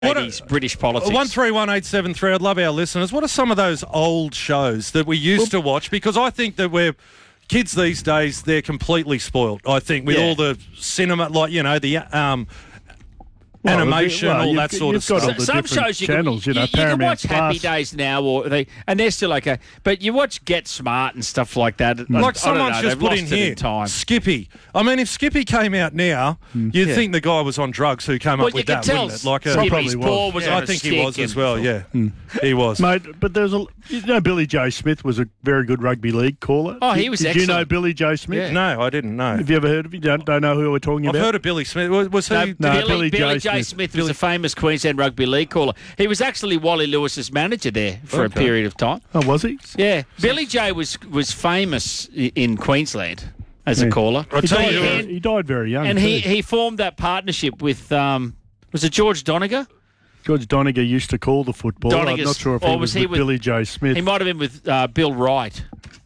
80s British politics. 131873. I'd love our listeners. What are some of those old shows that we used to watch? Because I think that kids these days, they're completely spoiled. I think with all the cinema, like the animation, all that sort of stuff. Some shows you can watch Happy Days now, and they're still okay. But you watch Get Smart and stuff like that. Like someone's just put in here, Skippy. I mean, if Skippy came out now, you'd think the guy was on drugs who came up with that, wouldn't it? Like Skippy's paw was on I think he was as well, He was. Mate, but there's Billy J. Smith was a very good rugby league caller. Oh, he was excellent. Did you know Billy J. Smith? Yeah. No, I didn't know. Have you ever heard of him? Don't know who we're talking about? I've heard of Billy Smith. Was he? No, Billy J. Smith was a famous Queensland rugby league caller. He was actually Wally Lewis's manager there for a period of time. Oh, was he? Yeah. Billy J was famous in Queensland as a caller. He died very young. And he formed partnership with, was it George Doniger? George Doniger used to call the football. I'm not sure if he was with Billy J. Smith. He might have been with Bill Wright.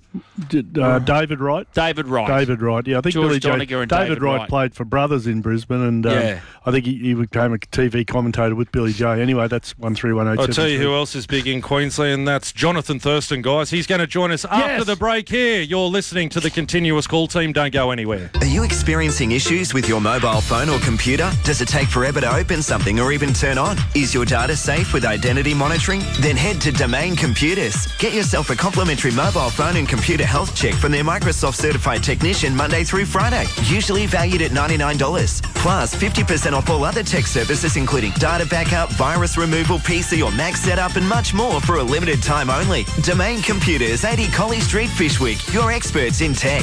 David Wright? David Wright. Yeah, I think George Doniger and David Wright played for Brothers in Brisbane, and I think he became a TV commentator with Billy J. Anyway, that's 131873. I'll tell you who else is big in Queensland. That's Jonathan Thurston, guys. He's going to join us after the break here. You're listening to the Continuous Call Team. Don't go anywhere. Are you experiencing issues with your mobile phone or computer? Does it take forever to open something or even turn on? Is your data safe with identity monitoring? Then head to Domain Computers. Get yourself a complimentary mobile phone and computer health check from their Microsoft certified technician Monday through Friday, usually valued at $99. Plus 50% off all other tech services including data backup, virus removal, PC or Mac setup and much more for a limited time only. Domain Computers, 80 Collie Street, Fishwick. Your experts in tech.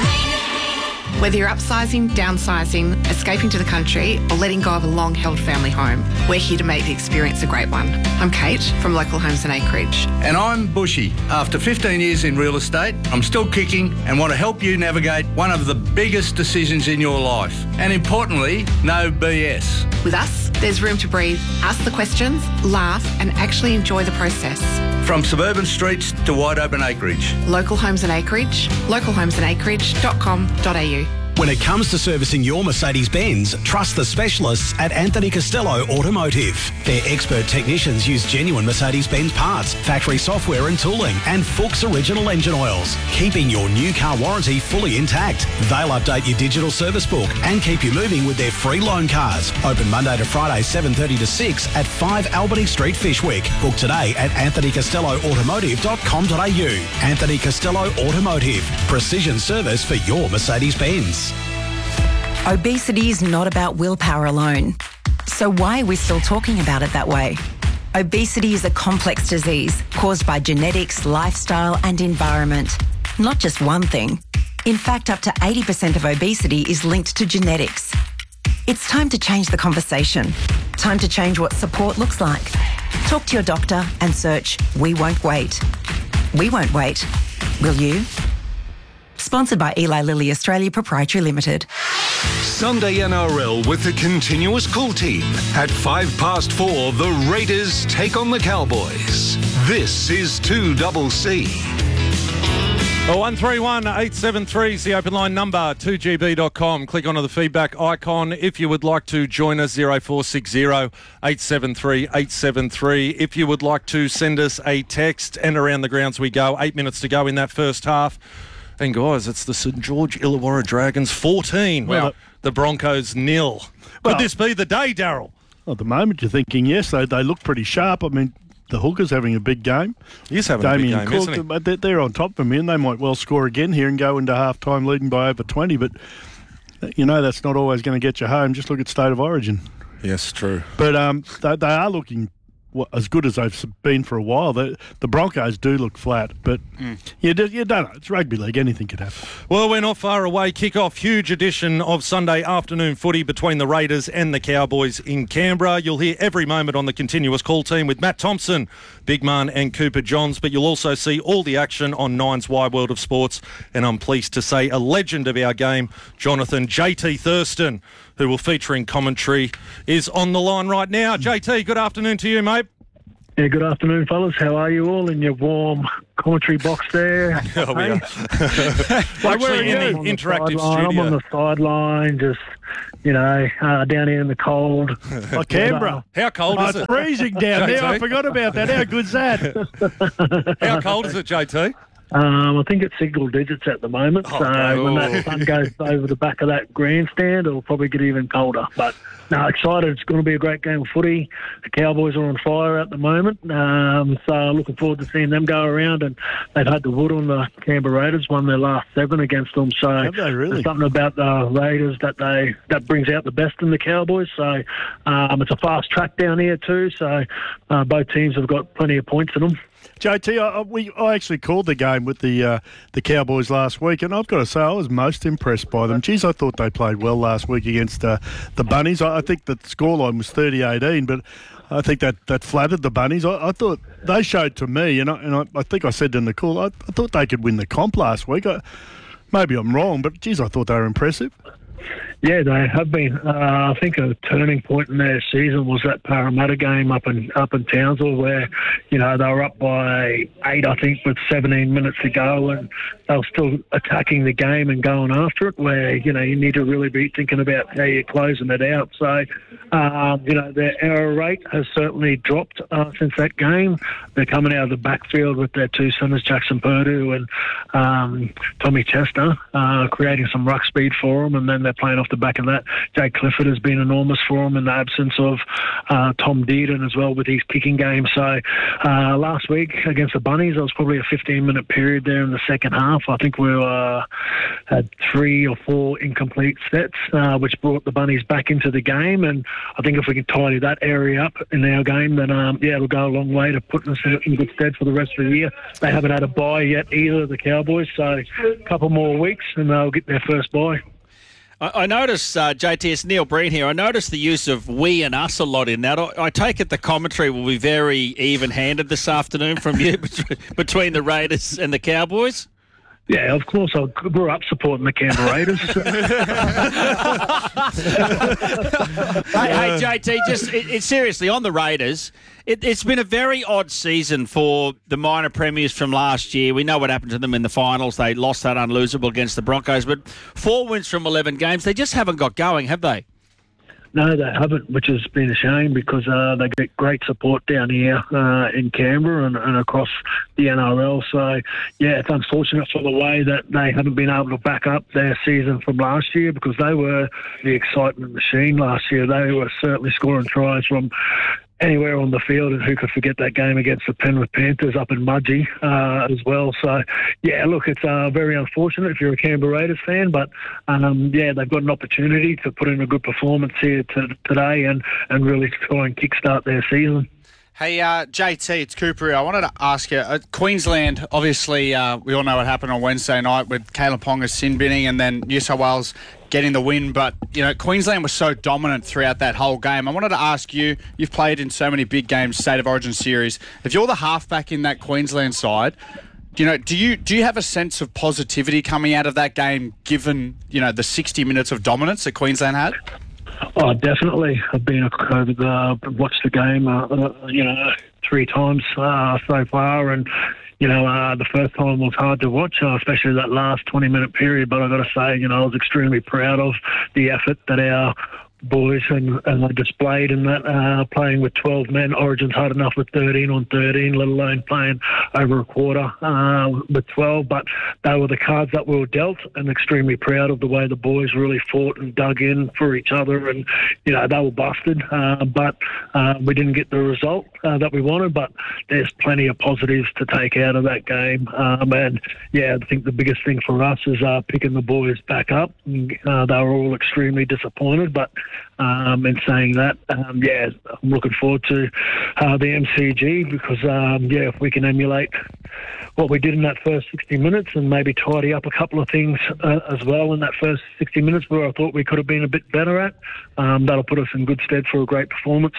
Whether you're upsizing, downsizing, escaping to the country, or letting go of a long-held family home, we're here to make the experience a great one. I'm Kate from Local Homes and Acreage. And I'm Bushy. After 15 years in real estate, I'm still kicking and want to help you navigate one of the biggest decisions in your life. And importantly, no BS. With us, there's room to breathe, ask the questions, laugh, and actually enjoy the process. From suburban streets to wide open acreage. Local Homes and Acreage, localhomesandacreage.com.au. When it comes to servicing your Mercedes-Benz, trust the specialists at Anthony Costello Automotive. Their expert technicians use genuine Mercedes-Benz parts, factory software and tooling, and Fuchs original engine oils, keeping your new car warranty fully intact. They'll update your digital service book and keep you moving with their free loan cars. Open Monday to Friday, 7:30 to 6 at 5 Albany Street, Fishwick. Book today at anthonycostelloautomotive.com.au. Anthony Costello Automotive. Precision service for your Mercedes-Benz. Obesity is not about willpower alone. So why are we still talking about it that way? Obesity is a complex disease caused by genetics, lifestyle and environment. Not just one thing. In fact, up to 80% of obesity is linked to genetics. It's time to change the conversation. Time to change what support looks like. Talk to your doctor and search We Won't Wait. We won't wait. Will you? Sponsored by Eli Lilly Australia Proprietary Limited. Sunday NRL with the Continuous Call Team. At 4:05, the Raiders take on the Cowboys. This is 2CC. 131873 is the open line number, 2GB.com. Click onto the feedback icon if you would like to join us, 0460 873 873. If you would like to send us a text, and around the grounds we go, 8 minutes to go in that first half. And guys, it's the St George Illawarra Dragons 14. Well, the Broncos 0. Could this be the day, Daryl? Well, at the moment you're thinking yes, they look pretty sharp. I mean, the hooker's having a big game. He's having a big game, isn't he? But they're on top of him, and they might well score again here and go into half-time leading by over 20. But, that's not always going to get you home. Just look at State of Origin. Yes, true. But they are looking as good as they've been for a while. The Broncos do look flat, but you don't know. It's rugby league. Anything could happen. Well, we're not far away. Kick-off, huge edition of Sunday afternoon footy between the Raiders and the Cowboys in Canberra. You'll hear every moment on the Continuous Call Team with Matt Thompson, Big Man and Cooper Johns, but you'll also see all the action on Nine's Wide World of Sports, and I'm pleased to say a legend of our game, Jonathan JT Thurston, who will feature in commentary, is on the line right now. JT, good afternoon to you, mate. Yeah, good afternoon, fellas. How are you all in your warm commentary box there? Oh, we are. We're actually in the interactive studio. I'm on the sideline, just down here in the cold. Oh, Canberra. How cold is It's it? freezing down there. I forgot about that. How good's that? How cold is it, JT? I think it's single digits at the moment. Oh, So no. when that sun goes over the back of that grandstand, it'll probably get even colder. But no, excited. It's going to be a great game of footy. The Cowboys are on fire at the moment. So looking forward to seeing them go around. And they've had the wood on the Canberra Raiders, won their last 7 against them. So Have they really? there's something about the Raiders that brings out the best in the Cowboys. So it's a fast track down here too. So both teams have got plenty of points in them. JT, I actually called the game with the Cowboys last week, and I've got to say I was most impressed by them. Geez, I thought they played well last week against the Bunnies. I think the scoreline was 30-18, but I think that flattered the Bunnies. I thought they showed to me, and I think I said in the call, I thought they could win the comp last week. Maybe I'm wrong, but geez, I thought they were impressive. Yeah, they have been. I think a turning point in their season was that Parramatta game up in Townsville, where they were up by 8, I think, with 17 minutes to go, and they were still attacking the game and going after it. Where you need to really be thinking about how you're closing it out. So, their error rate has certainly dropped since that game. They're coming out of the backfield with their 2 centres, Jackson Purdue and Tommy Chester, creating some ruck speed for them, and then they're playing off the back of that. Jake Clifford has been enormous for him in the absence of Tom Dearden as well with his kicking game. So last week against the Bunnies, there was probably a 15-minute period there in the second half. I think we had 3 or 4 incomplete sets, which brought the Bunnies back into the game. And I think if we can tidy that area up in our game, then it'll go a long way to putting us in good stead for the rest of the year. They haven't had a bye yet either, the Cowboys, so a couple more weeks and they'll get their first bye. I noticed, JT, it's Neil Breen here. I noticed the use of we and us a lot in that. I take it the commentary will be very even-handed this afternoon from you between the Raiders and the Cowboys? Yeah, of course. I grew up supporting the Canberra Raiders. Hey, JT, seriously, on the Raiders, it's been a very odd season for the minor premiers from last year. We know what happened to them in the finals. They lost that unlosable against the Broncos, but 4 wins from 11 games. They just haven't got going, have they? No, they haven't, which has been a shame because they get great support down here in Canberra and across the NRL. So, yeah, it's unfortunate for the way that they haven't been able to back up their season from last year because they were the excitement machine last year. They were certainly scoring tries from anywhere on the field, and who could forget that game against the Penrith Panthers up in Mudgee as well. So, yeah, look, it's very unfortunate if you're a Canberra Raiders fan, but, they've got an opportunity to put in a good performance here today and really try and kickstart their season. Hey, JT, it's Cooper. I wanted to ask you, Queensland, obviously, we all know what happened on Wednesday night with Kalyn Ponga's sin binning and then New South Wales getting the win. But, Queensland was so dominant throughout that whole game. I wanted to ask you, you've played in so many big games, State of Origin series. If you're the halfback in that Queensland side, do you have a sense of positivity coming out of that game given, the 60 minutes of dominance that Queensland had? Oh, definitely. I've watched the game, 3 times so far, and the first time was hard to watch, especially that last 20-minute period. But I've got to say, I was extremely proud of the effort that our boys and they displayed in that, playing with 12 men. Origin's hard enough with 13 on 13, let alone playing over a quarter with 12. But they were the cards that we were dealt, and extremely proud of the way the boys really fought and dug in for each other. And, they were busted, but we didn't get the result that we wanted. But there's plenty of positives to take out of that game. And, I think the biggest thing for us is picking the boys back up. They were all extremely disappointed, but in saying that, I'm looking forward to the MCG because, if we can emulate what we did in that first 60 minutes and maybe tidy up a couple of things as well in that first 60 minutes where I thought we could have been a bit better at, that'll put us in good stead for a great performance.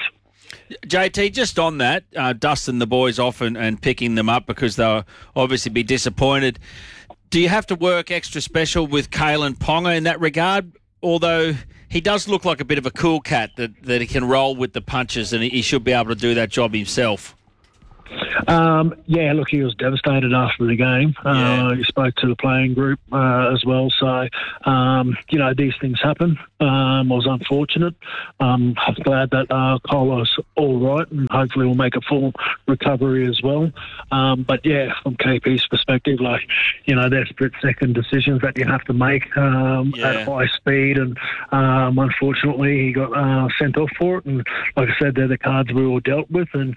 JT, just on that, dusting the boys off and picking them up because they'll obviously be disappointed. Do you have to work extra special with Kalyn Ponga in that regard? Although he does look like a bit of a cool cat that he can roll with the punches and he should be able to do that job himself. Yeah, look, he was devastated after the game. He spoke to the playing group as well. So, these things happen. It was unfortunate. I'm glad that Colo's all right, and hopefully we'll make a full recovery as well. But yeah, from KP's perspective, they're split-second decisions that you have to make at high speed, and unfortunately he got sent off for it. And like I said, they're the cards we were dealt with, and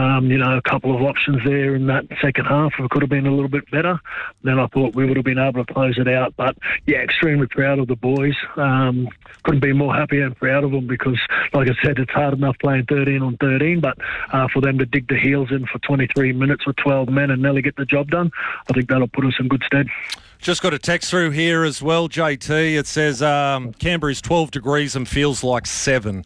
a couple of options there in that second half. It could have been a little bit better. Then I thought we would have been able to close it out. But yeah, extremely proud of the boys. Couldn't be more happy and proud of them because, like I said, it's hard enough playing 13 on 13, but for them to dig the heels in for 23 minutes with 12 men and nearly get the job done, I think that'll put us in good stead. Just got a text through here as well, JT. It says Canberra's 12 degrees and feels like 7.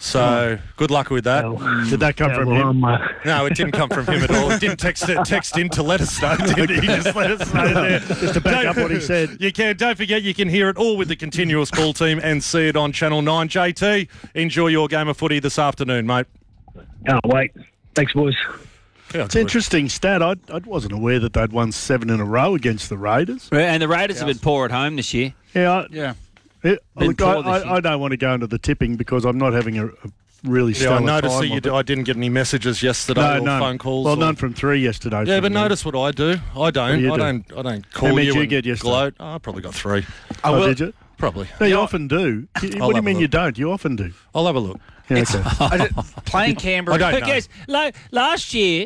So good luck with that. Did that come from him? No, it didn't come from him at all. He didn't text in to let us know, did he? He just let us know there. Just to back up what he said. You can. Don't forget, you can hear it all with the Continuous Call team and see it on Channel 9. JT, enjoy your game of footy this afternoon, mate. Can't wait. Thanks, boys. Yeah, it's an interesting stat. I wasn't aware that they'd won 7 in a row against the Raiders. And the Raiders have been poor at home this year. Yeah. Look, I don't want to go into the tipping because I'm not having a really stellar I noticed time that I didn't get any messages yesterday or phone calls. Well, none from 3 yesterday. Yeah, but notice what I do. I don't. I don't call How many you. did you and get yesterday? Gloat. I probably got 3. Did you? Probably. No, you often do. What do you mean you don't? You often do. I'll have a look. Yeah, okay. Playing Canberra. I don't know. Because last year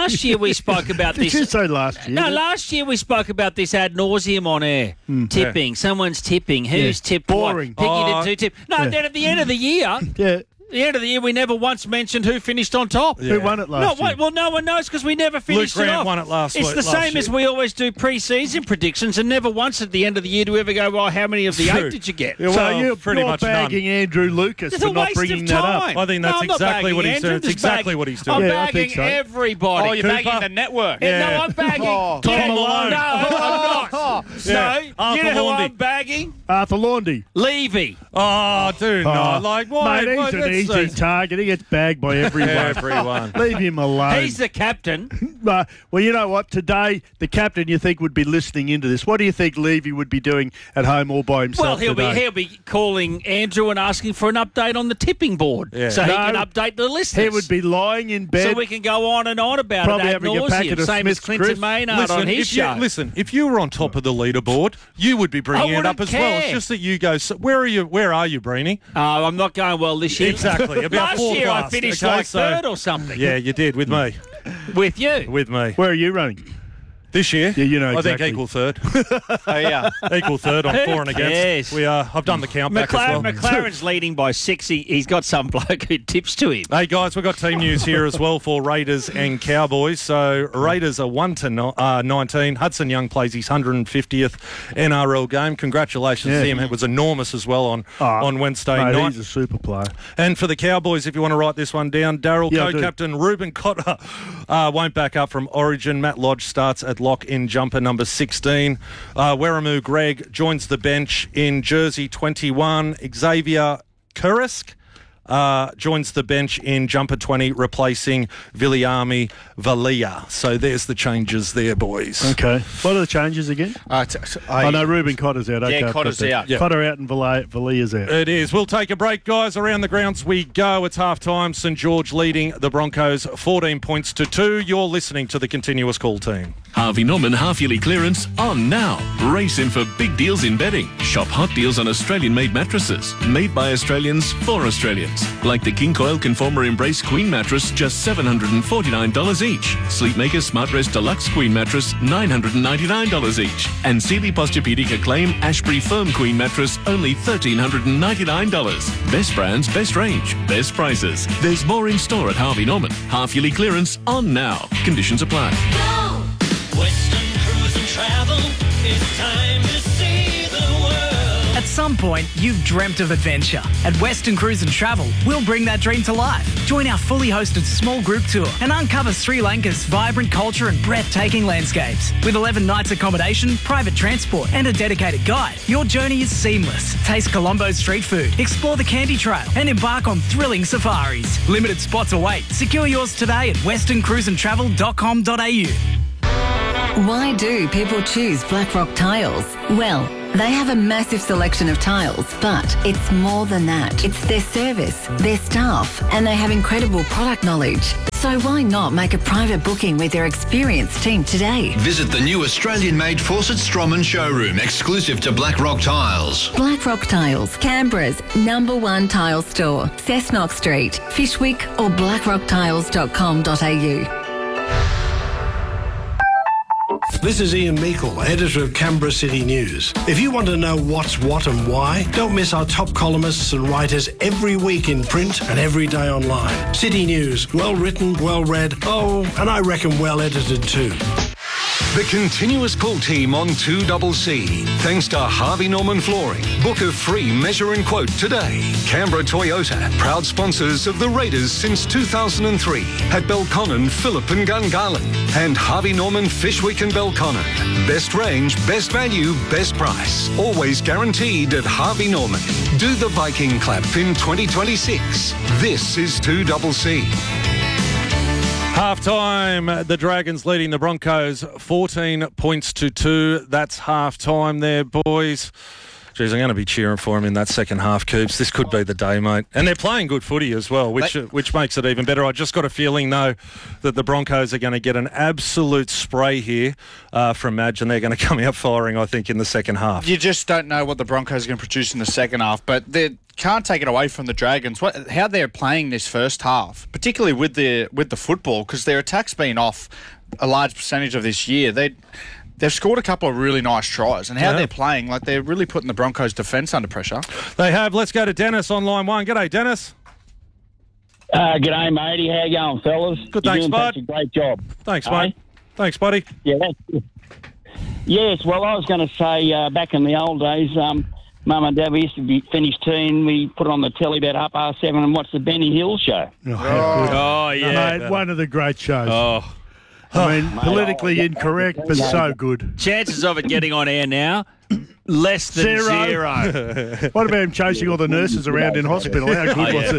we spoke about this. Did you say last year? No, last year we spoke about this ad nauseum on air. Tipping. Someone's tipping. Who's tipped? Boring. What? Picky did 2 tip. No, then at the end of the year. Yeah. At the end of the year, we never once mentioned who finished on top. Yeah. Who won it last year? Well, no one knows because we never finished Luke it Grant off. won it last It's week, the last same year. as we always do pre-season predictions, and never once at the end of the year do we ever go, well, how many of the 8 did you get? Yeah, So well, you're pretty much bagging Andrew Lucas It's for a not waste bringing of that up. time. I think that's I'm not exactly what bagging he's doing. Andrew, It's exactly what he's doing. I'm Yeah, I bagging think so. everybody. Oh, you're bagging the network. No, I'm bagging Tom Malone. No, I'm not. Yeah. No, Arthur you know who Laundy. I'm bagging? Arthur Laundy. Levy. Oh, dude, no. Why? Mate, he's an easy target. He gets bagged by everyone. Everyone. Leave him alone. He's the captain. Well, you know what? Today, the captain you think would be listening into this. What do you think Levy would be doing at home all by himself Well, today? he'll be calling Andrew and asking for an update on the tipping board, so he can update the listeners. He would be lying in bed. So we can go on and on about Probably it ad having a packet nauseum, of same as Smith's Clinton Crisp. Maynard on his show. If you were on top of the leaderboard, you would be bringing it up wouldn't as well. It's care. just that you go. So where are you, Breeny? I'm not going well this year. Exactly. About Last year I fourth finished last. Okay, like so- third or something. Yeah, you did with me. With you. With me. Where are you running? This year? Yeah, you know I think exactly. equal third. Oh, yeah. Equal third on Who for and cares? against. I've done the count back as well. McLaren's leading by 6. He's got some bloke who tips to him. Hey guys, we've got team news here as well for Raiders and Cowboys. So Raiders are 1-19. Hudson Young plays his 150th NRL game. Congratulations to him. It was enormous as well on Wednesday night. He's a super player. And for the Cowboys, if you want to write this one down, Daryl, Yeah, I do. co-captain Ruben Cotter won't back up from Origin. Matt Lodge starts at lock in jumper number 16. Weremu Greg joins the bench in jersey 21. Xavier Kurisk joins the bench in jumper 20, replacing Viliami Valia. So there's the changes there, boys. Okay. What are the changes again? I know Ruben Cotter's out. Okay, Yeah, Cotter's out. Yeah. Cotter out and Valia's out. It is. We'll take a break, guys. Around the grounds we go. It's half-time. St George leading the Broncos 14 points to 2. You're listening to the Continuous Call team. Harvey Norman half-yearly clearance on now. Race in for big deals in bedding. Shop hot deals on Australian-made mattresses. Made by Australians for Australians. Like the King Coil Conformer Embrace Queen mattress, just $749 each. Sleepmaker Smart Rest Deluxe Queen mattress, $999 each. And Sealy Posturepedic Acclaim Ashbury Firm Queen mattress, only $1,399. Best brands, best range, best prices. There's more in store at Harvey Norman. Half-yearly clearance on now. Conditions apply. Western Cruise and Travel, it's time to see the world. At some point, you've dreamt of adventure. At Western Cruise and Travel, we'll bring that dream to life. Join our fully hosted small group tour and uncover Sri Lanka's vibrant culture and breathtaking landscapes. With 11 nights accommodation, private transport and a dedicated guide, your journey is seamless. Taste Colombo's street food, explore the Candy Trail and embark on thrilling safaris. Limited spots await. Secure yours today at westerncruiseandtravel.com.au. Why do people choose Blackrock Tiles? Well, they have a massive selection of tiles, but it's more than that. It's their service, their staff, and they have incredible product knowledge. So why not make a private booking with their experienced team today? Visit the new Australian-made Fawcett Stroman showroom, exclusive to Blackrock Tiles. Blackrock Tiles, Canberra's #1 tile store. Cessnock Street, Fishwick or blackrocktiles.com.au. This is Ian Meikle, editor of Canberra City News. If you want to know what's what and why, don't miss our top columnists and writers every week in print and every day online. City News, well written, well read, and I reckon well edited too. The continuous call team on 2CC. Thanks to Harvey Norman Flooring. Book a free measure and quote today. Canberra Toyota, proud sponsors of the Raiders since 2003. At Belconnen, Phillip and Gungahlin. And Harvey Norman Fishwick and Belconnen. Best range, best value, best price. Always guaranteed at Harvey Norman. Do the Viking clap in 2026. This is 2CC. Half-time, the Dragons leading the Broncos 14 points to 2. That's half-time there, boys. Jeez, I'm going to be cheering for him in that second half, Coops. This could be the day, mate. And they're playing good footy as well, which makes it even better. I just got a feeling, though, that the Broncos are going to get an absolute spray here from Madge, and they're going to come out firing, I think, in the second half. You just don't know what the Broncos are going to produce in the second half, but they can't take it away from the Dragons. How they're playing this first half, particularly with the football, because their attack's been off a large percentage of this year. They've scored a couple of really nice tries, and how they're playing, like they're really putting the Broncos' defence under pressure. They have. Let's go to Dennis on line 1. G'day, Dennis. G'day, matey. How you going, fellas? Good, thanks, bud. Such a great job. Thanks, mate. Thanks, buddy. Yeah. Yes, well, I was going to say back in the old days, Mum and Dad, we used to finish teen. We put it on the telly about 7:30 and watch the Benny Hill show. Oh, yeah. Mate, one of the great shows. Oh. I mean, politically incorrect, but so good. Chances of it getting on air now, less than zero. What about him chasing all the nurses around in hospital? How good was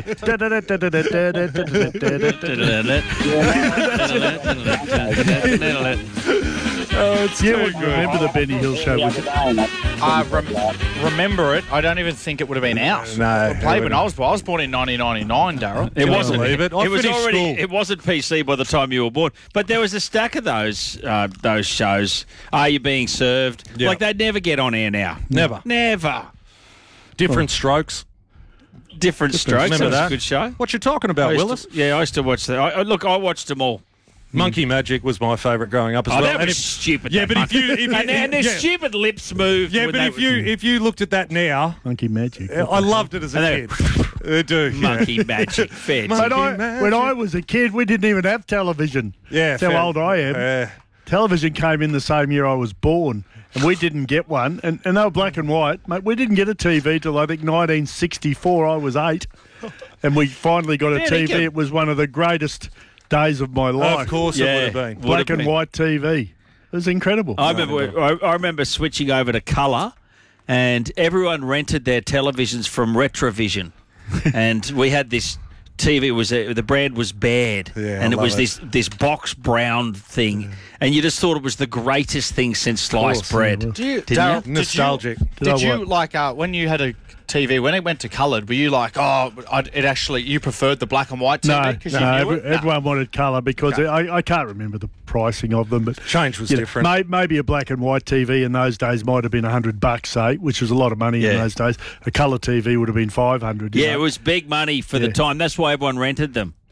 it? Oh, it's you would remember the Benny Hill show, would you? Remember it. I don't even think it would have been out. No. Played when I was born in 1999, Darryl. It wasn't. Believe it. It was already. It wasn't PC by the time you were born. But there was a stack of those shows. Are You Being Served? Yep. Like they'd never get on air now. Never. Different Strokes. Different Strokes. Remember That was that? a good show. What you talking about, Willis? I used to watch that. I watched them all. Monkey Magic was my favourite growing up as well. That was stupid. Yeah, but if you and their stupid lips moved. Yeah, but if you looked at that now, Monkey Magic. I loved it as a kid. I do. Monkey Magic. Fair. When I was a kid, we didn't even have television. Yeah, that's how old I am. Television came in the same year I was born, and we didn't get one. And they were black and white. Mate, we didn't get a TV till I think 1964. I was 8, and we finally got a TV. It was one of the greatest days of my life. Of course it would have been. Black and white TV. It was incredible. I remember switching over to colour, and everyone rented their televisions from Retrovision. And we had this TV. The brand was Baird, and it was this box brown thing, and you just thought it was the greatest thing since sliced bread. Darryl, nostalgic. Did you like when you had a TV, when it went to coloured, were you like, you preferred the black and white TV? No, everyone wanted colour because I can't remember the pricing of them, but change was different. Maybe a black and white TV in those days might have been $100, say, which was a lot of money in those days. A colour TV would have been $500. Yeah, it was big money for the time. That's why everyone rented them.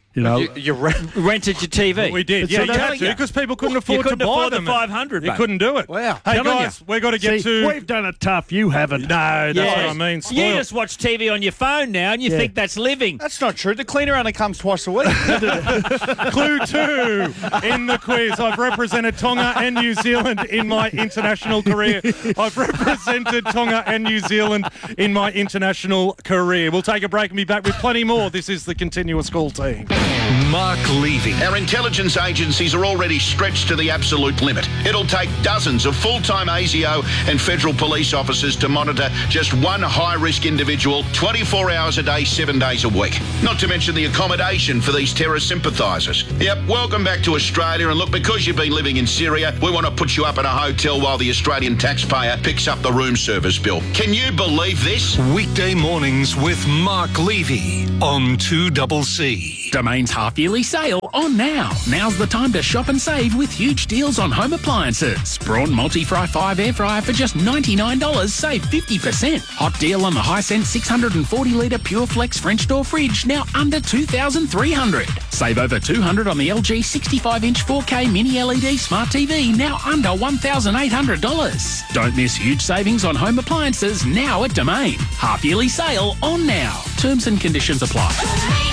You know, you rented your TV. We did. Yeah, you had to because people couldn't afford to buy them. The 500. You couldn't do it. Wow. Hey guys, we've got to get to. We've done it tough. You haven't. No, that's what I mean. You Spoiled. just watch TV on your phone now, and you think that's living. That's not true. The cleaner only comes twice a week. Clue 2 in the quiz. I've represented Tonga and New Zealand in my international career. I've represented Tonga and New Zealand in my international career. We'll take a break and be back with plenty more. This is the Continuous Call team. Mark Levy. Our intelligence agencies are already stretched to the absolute limit. It'll take dozens of full-time ASIO and federal police officers to monitor just one high-risk individual 24 hours a day, 7 days a week. Not to mention the accommodation for these terror sympathisers. Yep, welcome back to Australia, and look, because you've been living in Syria, we want to put you up in a hotel while the Australian taxpayer picks up the room service bill. Can you believe this? Weekday mornings with Mark Levy on 2CC. Domain's half-yearly sale on now. Now's the time to shop and save with huge deals on home appliances. Braun Multi-Fry 5 air fryer for just $99, save 50%. Hot deal on the Hisense 640-litre Pure Flex French door fridge, now under $2,300. Save over $200 on the LG 65-inch 4K mini LED smart TV, now under $1,800. Don't miss huge savings on home appliances now at Domain. Half-yearly sale on now. Terms and conditions apply.